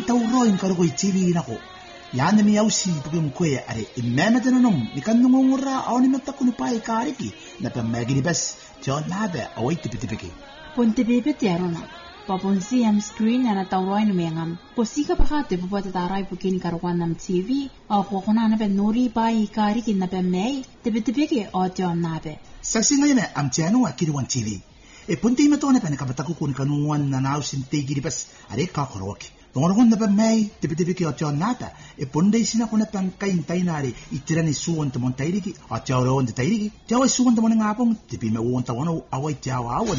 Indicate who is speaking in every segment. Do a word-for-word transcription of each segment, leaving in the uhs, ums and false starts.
Speaker 1: tau roin ka roi T V nako yana mi ausi pugim koe are imema tananum ni kanungura awni matakuni pai kariki na pa magini bas John Labe awai tipitipiki
Speaker 2: ponte bebe tiarona paponsi am screen ana tau roin mengam posika pakate pupote tarai pukin karwanam T V au kokona na pe nori pai kariki na pa mai tipitipiki o John Labe
Speaker 1: saksi ngai me am tianu akiri wan T V e ponte me tone pa ne kabataku kun kanuan na nausin tegi bas are ka koroki Tongorong na pa may tipitipiki o John Nata e ponde sina ko na pang kain tainari itirani suon to montairiki o John on the tairiki John suon to mon ngapong tipi me won tawono awai John awon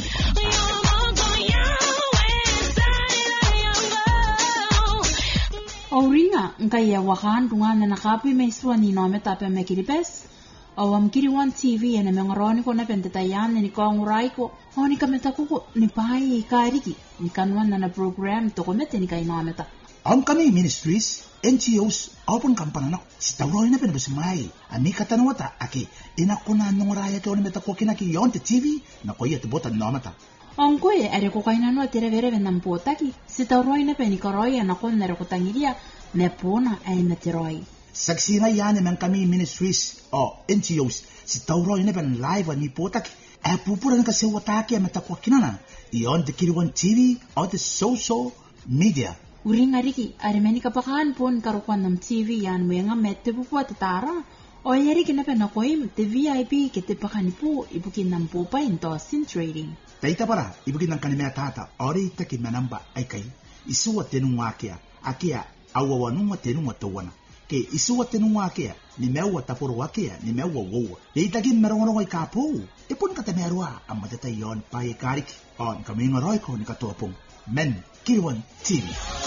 Speaker 2: Oringa ngaya wakan dungan na kapi me suon ni no meta pa me kiripes awam kiriwan T V na mengroni ko na pentatayan ni ko ngurai ko oni kameta ko ni pai kariki ni kanwan na program to komete ni kainameta
Speaker 1: ang kami ministries N G Os open kampana na si tawrol na penabasmai ami katanwata aki ina ko na nguraya to ni meta ko kinaki yonte T V na ko yete botan namata
Speaker 2: ang ko e are ko kainano tire vere venam potaki si tawrol na penikoroya na ko na ko tangiria me pona ay meteroi
Speaker 1: saksi na yan ng kami ministries o N G Os si tawrol na pen live ni potaki e pupuran kasi wataki meta ko kinana iyon de kiriwan T V o the social media
Speaker 2: uring ariki arimeni kapakan pon karukan ng T V yan mo nga mette pupo tatara o yari kinapen ako im te V I P kete pakan po ibukin ng pupa into sin trading
Speaker 1: taita para ibukin ng kanimea tata ori itaki manamba ay kay isuwa tenung akia akia awawanung tenung tawana ke isuwa tenung akia ni mewa tapuro akia ni mewa wowa itagin merong ay kapo ipon katamerwa ang matatayon pay karik on kaming roy ko ni katopong men kiriwan T V